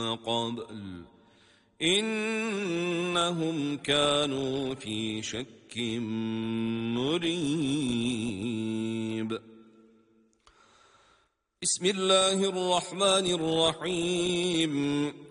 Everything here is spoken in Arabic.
قبل إنهم كانوا في شك مريب. بسم الله الرحمن الرحيم.